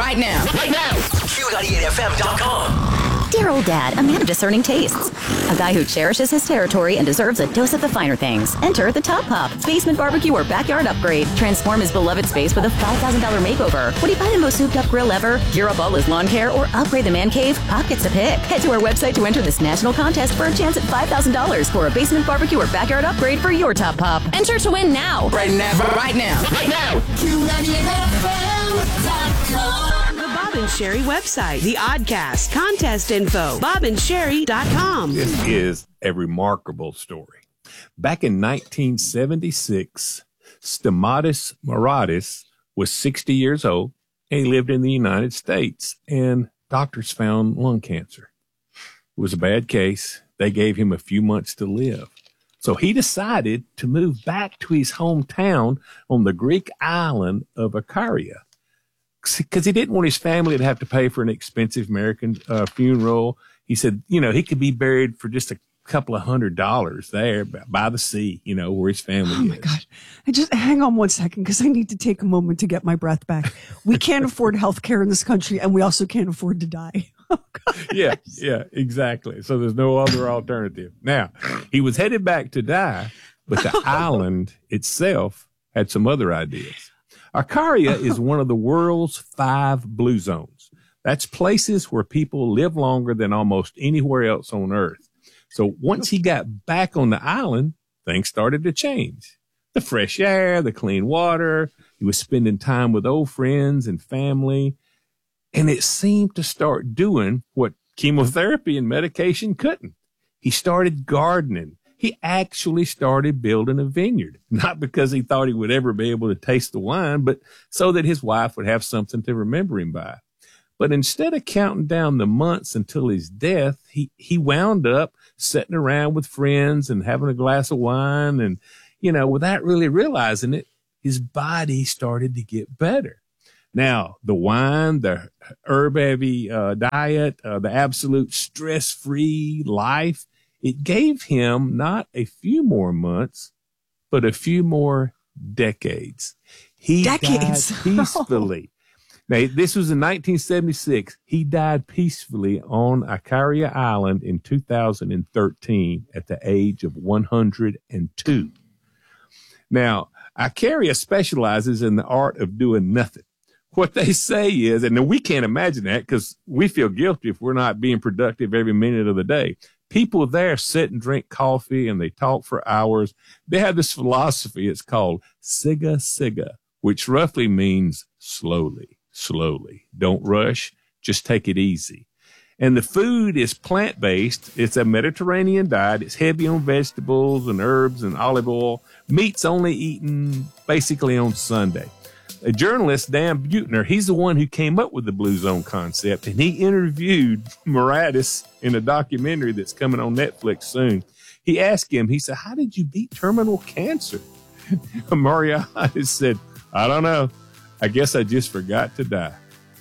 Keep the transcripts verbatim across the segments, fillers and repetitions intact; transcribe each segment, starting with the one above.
right now. Right now. Q ninety-eight F M dot com. Dear old dad, a man of discerning tastes. A guy who cherishes his territory and deserves a dose of the finer things. Enter the Top Pop. Basement barbecue or backyard upgrade. Transform his beloved space with a five thousand dollars makeover. Would he buy the most souped up grill ever? Gear up all his lawn care or upgrade the man cave? Pop gets a pick. Head to our website to enter this national contest for a chance at five thousand dollars for a basement barbecue or backyard upgrade for your Top Pop. Enter to win now. Right now. Right now. Right now. Q ninety-eight F M dot com. Bob and Sherry website, the Oddcast, contest info, bob and sherry dot com. This is a remarkable story. Back in nineteen seventy-six, Stamatis Moradis was sixty years old, and he lived in the United States, and doctors found lung cancer. It was a bad case. They gave him a few months to live. So he decided to move back to his hometown on the Greek island of Ikaria, because he didn't want his family to have to pay for an expensive American uh, funeral. He said, you know, he could be buried for just a couple of hundred dollars there by the sea, you know, where his family is. Oh, my God. I just hang on one second because I need to take a moment to get my breath back. We can't afford health care in this country, and we also can't afford to die. Oh, yeah, yeah, exactly. So there's no other alternative. Now, he was headed back to die, but the island itself had some other ideas. Ikaria is one of the world's five blue zones. That's places where people live longer than almost anywhere else on Earth. So once he got back on the island, things started to change. The fresh air, the clean water, he was spending time with old friends and family, and it seemed to start doing what chemotherapy and medication couldn't. He started gardening. He actually started building a vineyard, not because he thought he would ever be able to taste the wine, but so that his wife would have something to remember him by. But instead of counting down the months until his death, he, he wound up sitting around with friends and having a glass of wine. And, you know, without really realizing it, his body started to get better. Now, the wine, the herb-heavy uh, diet, uh, the absolute stress-free life, it gave him not a few more months, but a few more decades. He Decades. died peacefully. Now, this was in nineteen seventy-six. He died peacefully on Ikaria Island in two thousand thirteen at the age of one hundred two. Now, Ikaria specializes in the art of doing nothing. What they say is, and we can't imagine that because we feel guilty if we're not being productive every minute of the day. People there sit and drink coffee and they talk for hours. They have this philosophy. It's called siga siga, which roughly means slowly, slowly. Don't rush. Just take it easy. And the food is plant-based. It's a Mediterranean diet. It's heavy on vegetables and herbs and olive oil. Meat's only eaten basically on Sunday. A journalist, Dan Buettner, he's the one who came up with the Blue Zone concept, and he interviewed Moradis in a documentary that's coming on Netflix soon. He asked him, he said, how did you beat terminal cancer? Moradis said, I don't know. I guess I just forgot to die.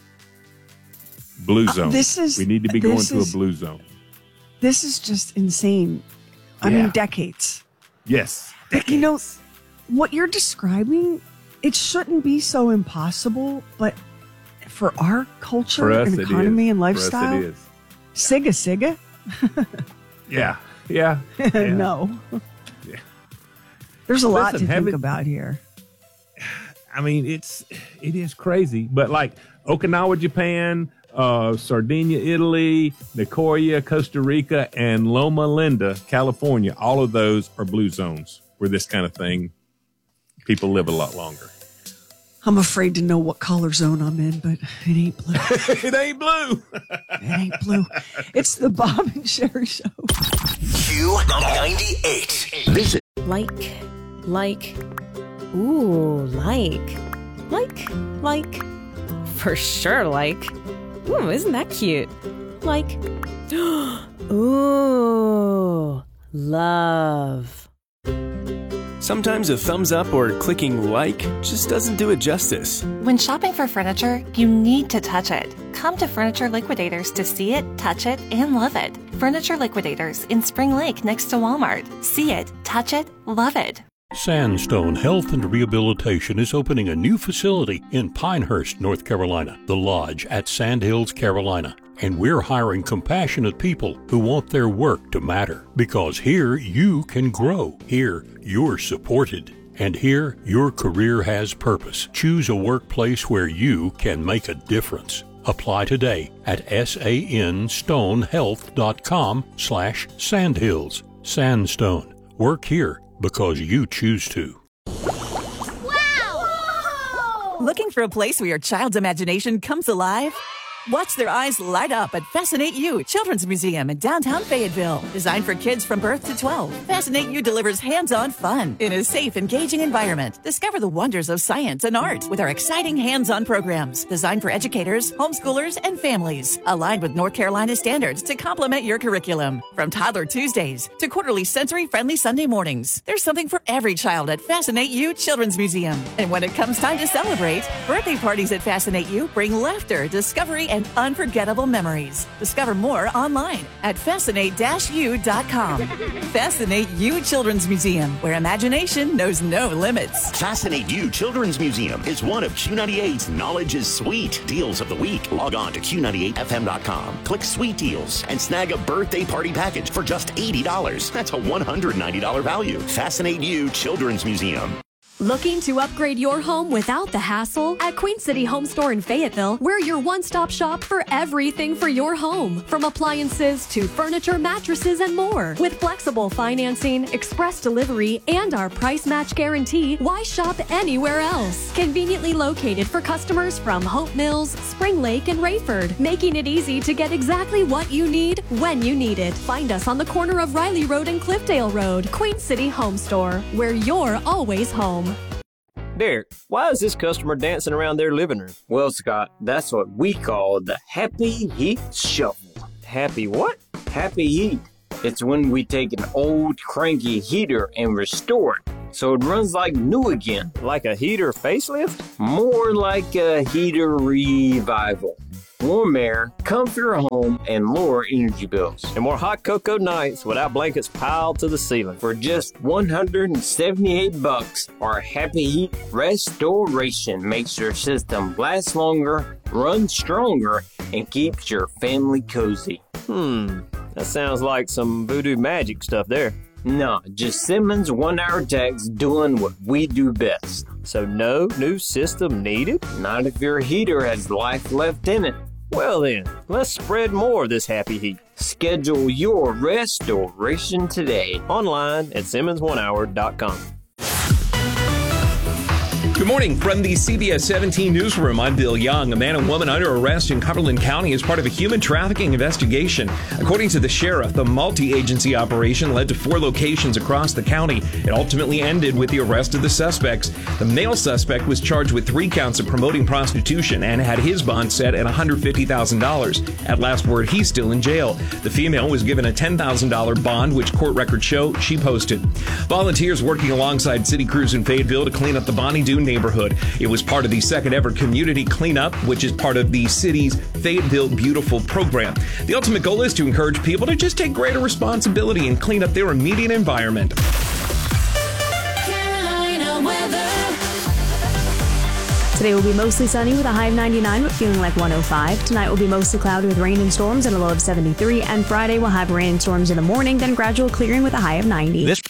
Blue Zone. Uh, this is, we need to be going is, to a Blue Zone. This is just insane. I Yeah. mean, decades. Yes. Decades. You know, what you're describing, it shouldn't be so impossible, but for our culture For us, and it economy is. and For us, lifestyle, it is. siga siga? Yeah. Yeah. yeah. No. Yeah. There's a lot Listen, to think having- about here. I mean, it's, it is crazy, but like Okinawa, Japan, uh, Sardinia, Italy, Nicoya, Costa Rica, and Loma Linda, California, all of those are blue zones where this kind of thing, people live a lot longer. I'm afraid to know what color zone I'm in, but it ain't blue. It ain't blue. It ain't blue. It's the Bob and Sherry Show. Q ninety-eight. Visit. Like, like, ooh, like, like, like, for sure, like. Ooh, isn't that cute? Like, ooh, love. Sometimes a thumbs up or clicking like just doesn't do it justice. When shopping for furniture, you need to touch it. Come to Furniture Liquidators to see it, touch it, and love it. Furniture Liquidators in Spring Lake next to Walmart. See it, touch it, love it. Sandstone Health and Rehabilitation is opening a new facility in Pinehurst, North Carolina, The Lodge at Sandhills, Carolina. And we're hiring compassionate people who want their work to matter. Because here you can grow. Here you're supported. And here your career has purpose. Choose a workplace where you can make a difference. Apply today at sanstonehealth.com slash sandhills. Sandstone. Work here because you choose to. Wow! Looking for a place where your child's imagination comes alive? Watch their eyes light up at Fascinate You Children's Museum in downtown Fayetteville. Designed for kids from birth to twelve, Fascinate You delivers hands-on fun in a safe, engaging environment. Discover the wonders of science and art with our exciting hands-on programs designed for educators, homeschoolers, and families. Aligned with North Carolina standards to complement your curriculum. From Toddler Tuesdays to quarterly sensory-friendly Sunday mornings, there's something for every child at Fascinate You Children's Museum. And when it comes time to celebrate, birthday parties at Fascinate You bring laughter, discovery, and unforgettable memories. Discover more online at fascinate dash u dot com. Fascinate You Children's Museum, where imagination knows no limits. Fascinate You Children's Museum is one of Q ninety-eight's Knowledge is Sweet deals of the week. Log on to Q ninety-eight F M dot com, click Sweet Deals, and snag a birthday party package for just eighty dollars. That's a one hundred ninety dollars value. Fascinate You Children's Museum. Looking to upgrade your home without the hassle? At Queen City Home Store in Fayetteville, we're your one-stop shop for everything for your home. From appliances to furniture, mattresses, and more. With flexible financing, express delivery, and our price match guarantee, why shop anywhere else? Conveniently located for customers from Hope Mills, Spring Lake, and Rayford, making it easy to get exactly what you need when you need it. Find us on the corner of Riley Road and Cliffdale Road. Queen City Home Store, where you're always home. Derek, why is this customer dancing around their living room? Well, Scott, that's what we call the Happy Heat Shuffle. Happy what? Happy Heat. It's when we take an old cranky heater and restore it so it runs like new again. Like a heater facelift? More like a heater revival. Warm air, comfier home, and lower energy bills. And more hot cocoa nights without blankets piled to the ceiling. For just one hundred seventy-eight bucks, our Happy Heat Restoration makes your system last longer, run stronger, and keeps your family cozy. Hmm, that sounds like some voodoo magic stuff there. No, just Simmons one-hour techs doing what we do best. So no new system needed? Not if your heater has life left in it. Well then, let's spread more of this happy heat. Schedule your restoration today. Online at simmons one hour dot com. Good morning from the C B S seventeen newsroom. I'm Bill Young. A man and woman under arrest in Cumberland County as part of a human trafficking investigation. According to the sheriff, the multi-agency operation led to four locations across the county. It ultimately ended with the arrest of the suspects. The male suspect was charged with three counts of promoting prostitution and had his bond set at one hundred fifty thousand dollars. At last word, he's still in jail. The female was given a ten thousand dollars bond, which court records show she posted. Volunteers working alongside city crews in Fayetteville to clean up the Bonnie Doon neighborhood. It was part of the second ever community cleanup, which is part of the city's Fayetteville Beautiful program. The ultimate goal is to encourage people to just take greater responsibility and clean up their immediate environment. Carolina weather. Today will be mostly sunny with a high of ninety-nine, but feeling like one oh five. Tonight will be mostly cloudy with rain and storms and a low of seventy-three. And Friday will have rain and storms in the morning, then gradual clearing with a high of ninety. This